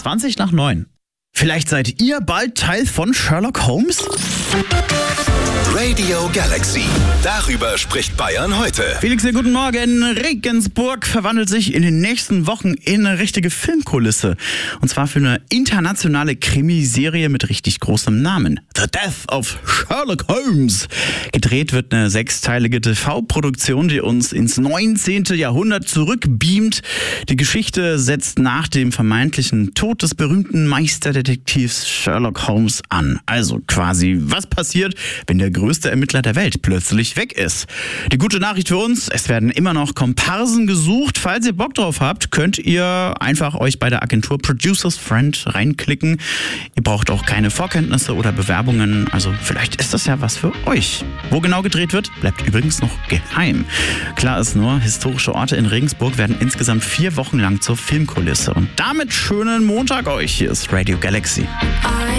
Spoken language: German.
20:20. Vielleicht seid ihr bald Teil von Sherlock Holmes? Radio Galaxy. Darüber spricht Bayern heute. Felix, guten Morgen. Regensburg verwandelt sich in den nächsten Wochen in eine richtige Filmkulisse. Und zwar für eine internationale Krimiserie mit richtig großem Namen. The Death of Sherlock Holmes. Gedreht wird eine 6-teilige TV-Produktion, die uns ins 19. Jahrhundert zurückbeamt. Die Geschichte setzt nach dem vermeintlichen Tod des berühmten Meisterdetektivs Sherlock Holmes an. Also quasi, was passiert, wenn der größte Ermittler der Welt plötzlich weg ist. Die gute Nachricht für uns, es werden immer noch Komparsen gesucht. Falls ihr Bock drauf habt, könnt ihr einfach euch bei der Agentur Producers Friend reinklicken. Ihr braucht auch keine Vorkenntnisse oder Bewerbungen, also vielleicht ist das ja was für euch. Wo genau gedreht wird, bleibt übrigens noch geheim. Klar ist nur, historische Orte in Regensburg werden insgesamt 4 Wochen lang zur Filmkulisse. Und damit schönen Montag euch. Hier ist Radio Galaxy.